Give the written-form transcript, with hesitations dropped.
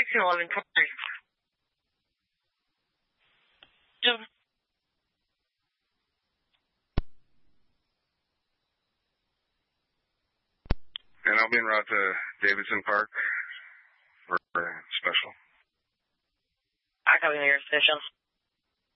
1611 23. And I'll be en route to Davidson Park for special. I copy your station.